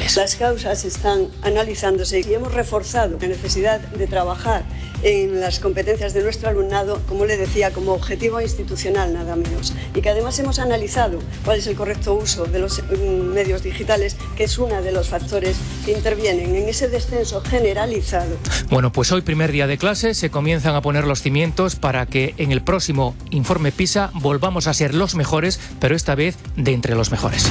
digitales. Las causas están analizándose y hemos reforzado la necesidad de trabajar en las competencias de nuestro alumnado, como le decía, como objetivo institucional nada menos. Y que además hemos analizado cuál es el correcto uso de los medios digitales, que es uno de los factores que intervienen en ese descenso generalizado. Bueno, pues hoy, primer día de clase, se comienzan a poner los cimientos para que en el próximo informe PISA volvamos a ser los mejores, pero esta vez de entre los mejores.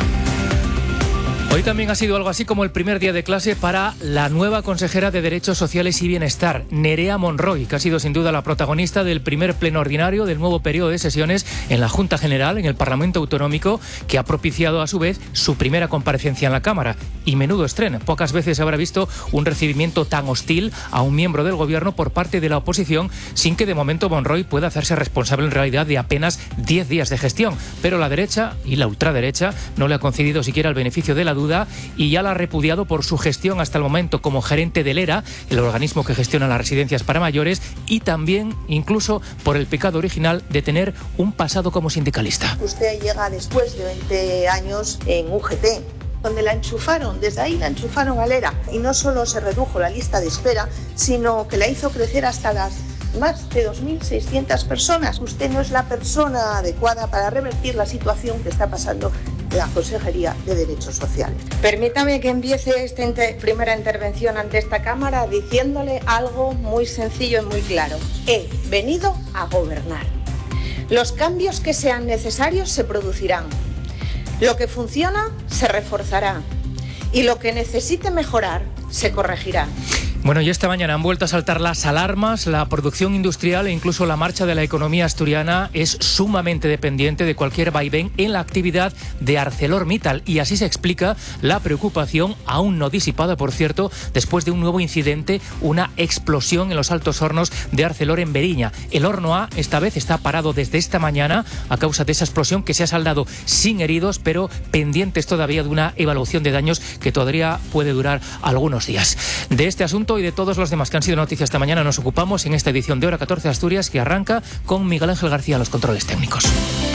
Hoy también ha sido algo así como el primer día de clase para la nueva consejera de Derechos Sociales y Bienestar, Nerea Monroy, que ha sido sin duda la protagonista del primer pleno ordinario del nuevo periodo de sesiones en la Junta General, en el Parlamento Autonómico, que ha propiciado a su vez su primera comparecencia en la Cámara. Y menudo estreno. Pocas veces se habrá visto un recibimiento tan hostil a un miembro del Gobierno por parte de la oposición, sin que de momento Monroy pueda hacerse responsable en realidad de apenas 10 días de gestión. Pero la derecha y la ultraderecha no le ha concedido siquiera el beneficio de la duda y ya la ha repudiado por su gestión hasta el momento como gerente del ERA, el organismo que gestiona las residencias para mayores, y también incluso por el pecado original de tener un pasado como sindicalista. Usted llega después de 20 años en UGT, donde la enchufaron, desde ahí la enchufaron al ERA, y no solo se redujo la lista de espera, sino que la hizo crecer hasta las más de 2.600 personas. Usted no es la persona adecuada para revertir la situación que está pasando en la Consejería de Derechos Sociales. Permítame que empiece esta primera intervención ante esta Cámara diciéndole algo muy sencillo y muy claro. He venido a gobernar. Los cambios que sean necesarios se producirán. Lo que funciona se reforzará y lo que necesite mejorar se corregirá. Bueno, y esta mañana han vuelto a saltar las alarmas. La producción industrial e incluso la marcha de la economía asturiana es sumamente dependiente de cualquier vaivén en la actividad de ArcelorMittal. Y así se explica la preocupación, aún no disipada, por cierto, después de un nuevo incidente, una explosión en los altos hornos de Arcelor en Beriña. El horno A, esta vez, está parado desde esta mañana a causa de esa explosión que se ha saldado sin heridos, pero pendientes todavía de una evaluación de daños que todavía puede durar algunos días. De este asunto y de todos los demás que han sido noticias esta mañana nos ocupamos en esta edición de Hora 14 Asturias, que arranca con Miguel Ángel García en los controles técnicos.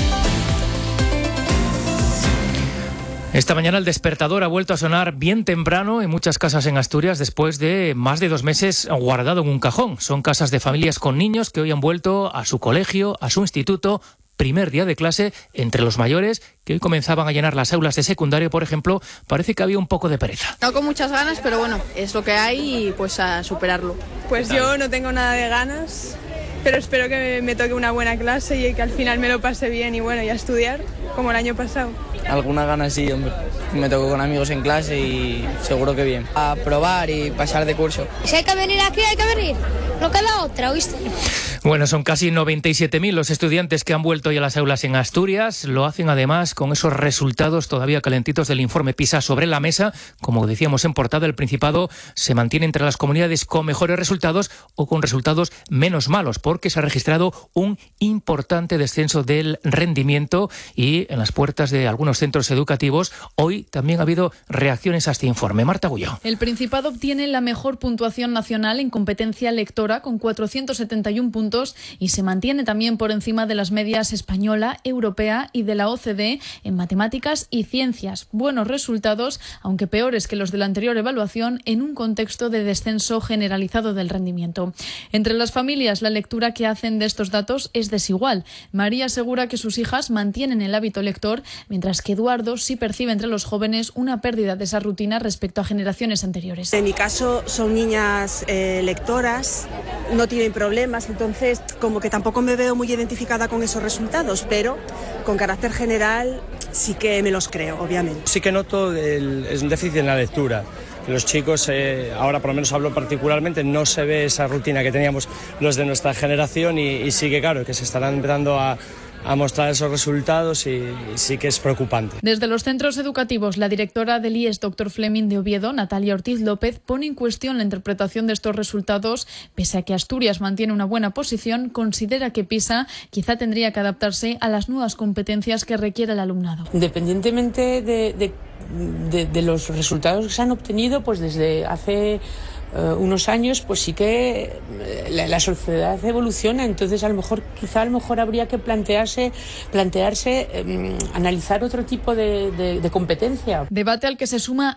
Esta mañana el despertador ha vuelto a sonar bien temprano en muchas casas en Asturias después de más de 2 meses guardado en un cajón. Son casas de familias con niños que hoy han vuelto a su colegio, a su instituto. Primer día de clase entre los mayores, que hoy comenzaban a llenar las aulas de secundario, por ejemplo. Parece que había un poco de pereza. No con muchas ganas, pero bueno, es lo que hay y pues a superarlo. Pues yo no tengo nada de ganas, pero espero que me toque una buena clase y que al final me lo pase bien y bueno, y a estudiar como el año pasado. Alguna ganas sí, hombre. Me tocó con amigos en clase y seguro que bien. A probar y pasar de curso. Si hay que venir aquí, hay que venir. No queda otra, ¿oíste? Bueno, son casi 97.000 los estudiantes que han vuelto hoy a las aulas en Asturias. Lo hacen además con esos resultados todavía calentitos del informe PISA sobre la mesa. Como decíamos en portada, el Principado se mantiene entre las comunidades con mejores resultados o con resultados menos malos, porque se ha registrado un importante descenso del rendimiento y en las puertas de algunos centros educativos hoy también ha habido reacciones a este informe. Marta Agulló. El Principado obtiene la mejor puntuación nacional en competencia lectora con 471 puntos y se mantiene también por encima de las medias española, europea y de la OCDE en matemáticas y ciencias. Buenos resultados, aunque peores que los de la anterior evaluación, en un contexto de descenso generalizado del rendimiento. Entre las familias, la lectura que hacen de estos datos es desigual. María asegura que sus hijas mantienen el hábito lector, mientras que Eduardo sí percibe entre los jóvenes una pérdida de esa rutina respecto a generaciones anteriores. En mi caso son niñas lectoras, no tienen problemas, entonces como que tampoco me veo muy identificada con esos resultados, pero con carácter general sí que me los creo, obviamente. Sí que noto un déficit en la lectura. Los chicos, ahora por lo menos hablo particularmente, no se ve esa rutina que teníamos los de nuestra generación y sí que claro, que se estarán empezando a mostrar esos resultados y sí que es preocupante. Desde los centros educativos, la directora del IES Dr. Fleming de Oviedo, Natalia Ortiz López, pone en cuestión la interpretación de estos resultados. Pese a que Asturias mantiene una buena posición, considera que PISA quizá tendría que adaptarse a las nuevas competencias que requiere el alumnado. Independientemente de los resultados que se han obtenido, pues desde hace unos años, pues sí que la sociedad evoluciona, entonces quizá habría que plantearse analizar otro tipo de competencia. Debate al que se suma